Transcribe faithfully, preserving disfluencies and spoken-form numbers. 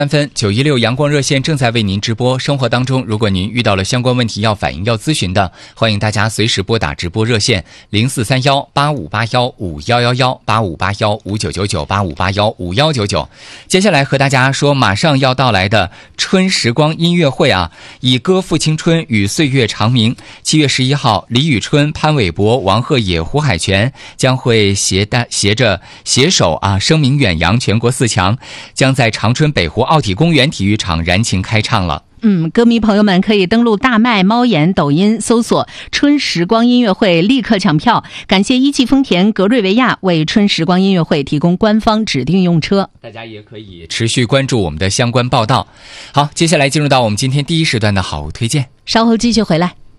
三分九一六阳光热线正在为您直播。生活当中，如果您遇到了相关问题要反映、要咨询的，欢迎大家随时拨打直播热线零四三幺八五八幺五幺幺幺八五八幺五九九九八五八幺五幺九九。接下来和大家说，马上要到来的春时光音乐会啊，以歌赋青春与岁月长鸣。七月十一号，李宇春、潘玮柏、王鹤野、胡海泉将会携带携着携手啊，声名远扬全国四强，将在长春北湖奥体公园体育场燃情开唱了。 嗯，歌迷朋友们可以登录大麦、猫眼、抖音搜索春时光音乐会，立刻抢票。感谢一汽丰田、格瑞维亚为春时光音乐会提供官方指定用车。 大家也可以持续关注我们的相关报道。好，接下来进入到我们今天第一时段的好物推荐， 稍后继续回来。